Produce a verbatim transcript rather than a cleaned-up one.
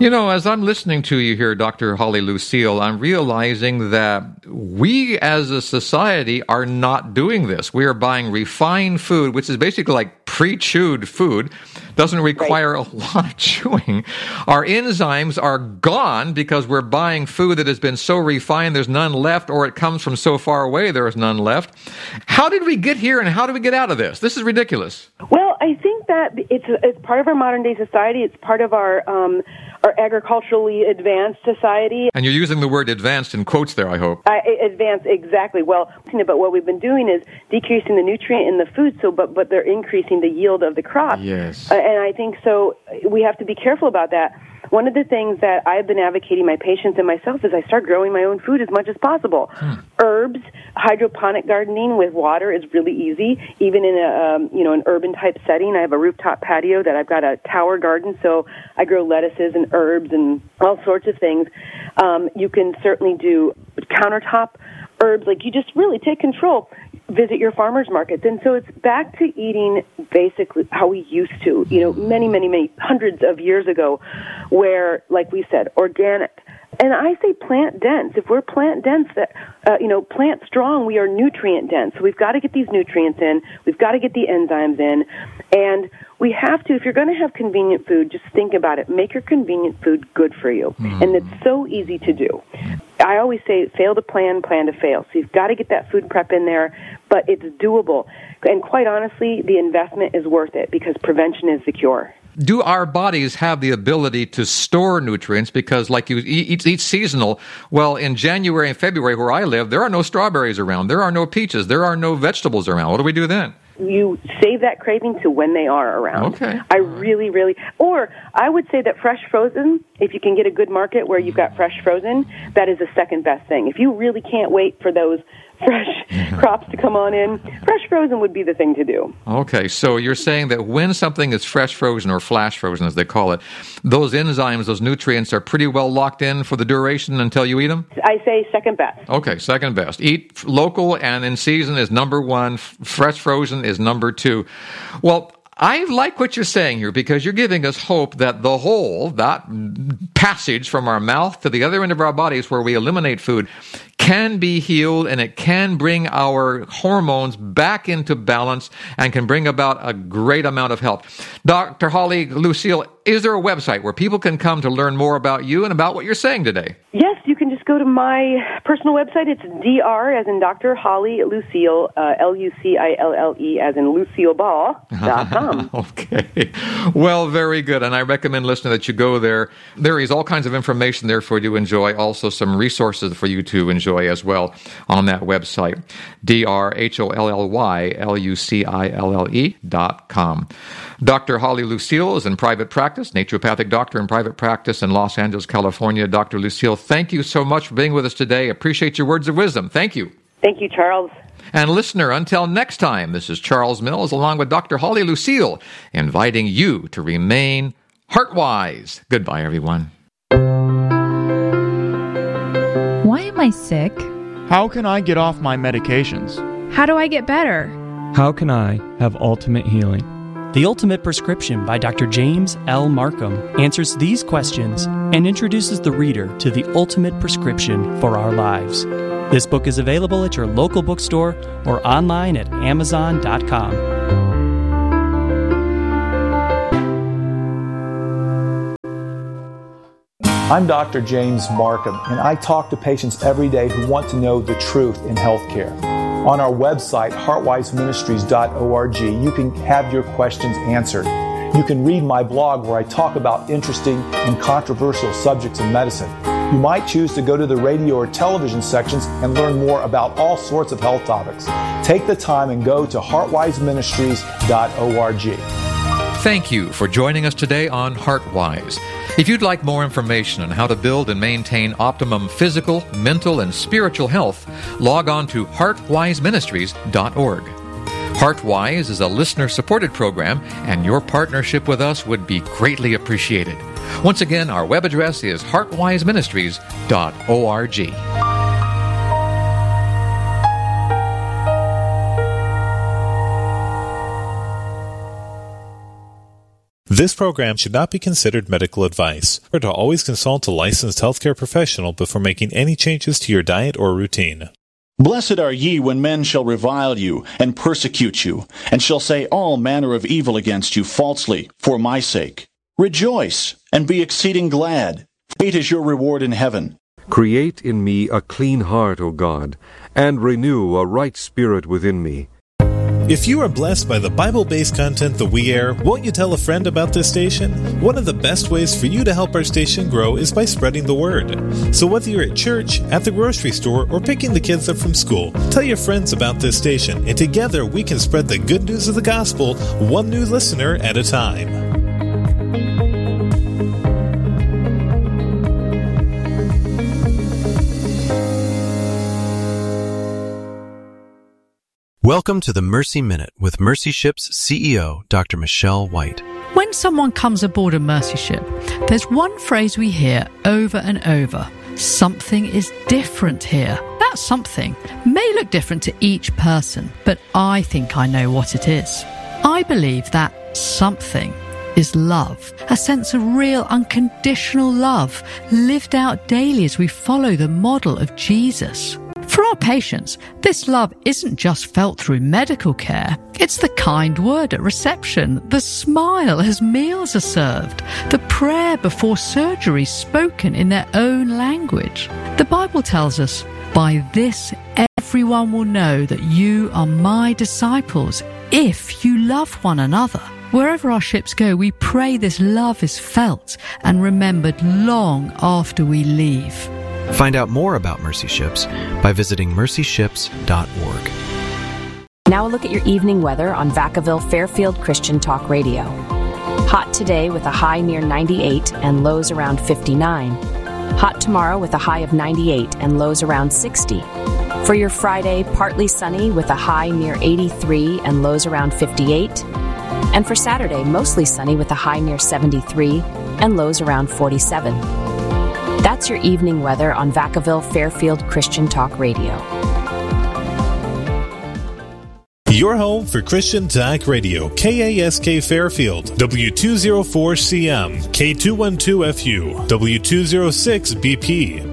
You know, as I'm listening to you here, Doctor Holly Lucille, I'm realizing that we as a society are not doing this. We are buying refined food, which is basically like pre-chewed food, doesn't require right. a lot of chewing. Our enzymes are gone because we're buying food that has been so refined there's none left, or it comes from so far away there is none left. How did we get here, and how do we get out of this? This is ridiculous. Well, I think that it's it's part of our modern-day society. It's part of our um, our agriculturally advanced society. And you're using the word advanced in quotes there, I hope. I, advanced, exactly. Well, but what we've been doing is decreasing the nutrient in the food, so but but they're increasing the yield of the crop. Yes. Uh, and I think so we have to be careful about that. One of the things that I've been advocating my patients and myself is I start growing my own food as much as possible. Hmm. Herbs, hydroponic gardening with water is really easy, even in a um, you know an urban type setting. I have a rooftop patio that I've got a tower garden, so I grow lettuces and herbs and all sorts of things. Um, you can certainly do countertop herbs, like you just really take control. Visit your farmers markets. And so it's back to eating basically how we used to, you know, many, many, many hundreds of years ago, where, like we said, organic. And I say plant dense. If we're plant dense, that uh, you know, plant strong, we are nutrient dense. So we've got to get these nutrients in. We've got to get the enzymes in. And we have to, if you're going to have convenient food, just think about it. Make your convenient food good for you. Mm. And it's so easy to do. I always say fail to plan, plan to fail. So you've got to get that food prep in there, but it's doable. And quite honestly, the investment is worth it because prevention is the cure. Do our bodies have the ability to store nutrients? Because like you eat, eat seasonal, well, in January and February where I live, there are no strawberries around. There are no peaches. There are no vegetables around. What do we do then? You save that craving to when they are around. Okay. I really, really, or I would say that fresh frozen, if you can get a good market where you've got fresh frozen, that is the second best thing. If you really can't wait for those fresh crops to come on in, fresh frozen would be the thing to do. Okay, so you're saying that when something is fresh frozen or flash frozen, as they call it, those enzymes, those nutrients are pretty well locked in for the duration until you eat them? I say second best. Okay, second best. Eat local and in season is number one. Fresh frozen is number two. Well, I like what you're saying here because you're giving us hope that the whole, that passage from our mouth to the other end of our bodies where we eliminate food can be healed, and it can bring our hormones back into balance and can bring about a great amount of health. Doctor Holly Lucille, is there a website where people can come to learn more about you and about what you're saying today? Yes, you can just go to my personal website. It's Dr. as in Doctor Holly Lucille, uh, L U C I L L E as in Lucille Ball, dot com. Okay. Well, very good. And I recommend, listener, that you go there. There is all kinds of information there for you to enjoy, also some resources for you to enjoy as well on that website, D R H O L L Y L U C I L L E dot com. Doctor Holly Lucille is in private practice, naturopathic doctor in private practice in Los Angeles, California. Doctor Lucille, thank you so much for being with us today. Appreciate your words of wisdom. Thank you. Thank you, Charles. And listener, until next time, this is Charles Mills along with Doctor Holly Lucille, inviting you to remain heart-wise. Goodbye, everyone. Why am I sick? How can I get off my medications? How do I get better? How can I have ultimate healing? The Ultimate Prescription by Doctor James L. Markham answers these questions and introduces the reader to the ultimate prescription for our lives. This book is available at your local bookstore or online at amazon dot com. I'm Doctor James Markham, and I talk to patients every day who want to know the truth in healthcare. On our website, heart wise ministries dot org, you can have your questions answered. You can read my blog where I talk about interesting and controversial subjects in medicine. You might choose to go to the radio or television sections and learn more about all sorts of health topics. Take the time and go to heart wise ministries dot org. Thank you for joining us today on HeartWise. If you'd like more information on how to build and maintain optimum physical, mental, and spiritual health, log on to heart wise ministries dot org. HeartWise is a listener-supported program, and your partnership with us would be greatly appreciated. Once again, our web address is heart wise ministries dot org. This program should not be considered medical advice. Remember to always consult a licensed healthcare professional before making any changes to your diet or routine. Blessed are ye when men shall revile you, and persecute you, and shall say all manner of evil against you falsely, for my sake. Rejoice, and be exceeding glad. Great is your reward in heaven. Create in me a clean heart, O God, and renew a right spirit within me. If you are blessed by the Bible-based content that we air, won't you tell a friend about this station? One of the best ways for you to help our station grow is by spreading the word. So whether you're at church, at the grocery store, or picking the kids up from school, tell your friends about this station, and together we can spread the good news of the gospel one new listener at a time. Welcome to the Mercy Minute with Mercy Ship's C E O, Doctor Michelle White. When someone comes aboard a Mercy Ship, there's one phrase we hear over and over. Something is different here. That something may look different to each person, but I think I know what it is. I believe that something is love, a sense of real unconditional love, lived out daily as we follow the model of Jesus. For our patients, this love isn't just felt through medical care. It's the kind word at reception, the smile as meals are served, the prayer before surgery spoken in their own language. The Bible tells us, "By this everyone will know that you are my disciples, if you love one another." Wherever our ships go, we pray this love is felt and remembered long after we leave. Find out more about Mercy Ships by visiting mercy ships dot org. Now a look at your evening weather on Vacaville Fairfield Christian Talk Radio. Hot today with a high near ninety-eight and lows around fifty-nine. Hot tomorrow with a high of ninety-eight and lows around sixty. For your Friday, partly sunny with a high near eighty-three and lows around fifty-eight. And for Saturday, mostly sunny with a high near seventy-three and lows around forty-seven. That's your evening weather on Vacaville Fairfield Christian Talk Radio. Your home for Christian Talk Radio, K A S K Fairfield, W two oh four C M, K two twelve F U, W two oh six B P.